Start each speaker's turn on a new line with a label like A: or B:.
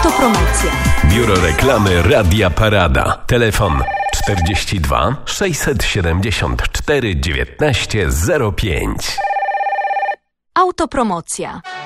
A: Autopromocja.
B: Biuro Reklamy Radia Parada. Telefon 42 674 1905.
A: Autopromocja.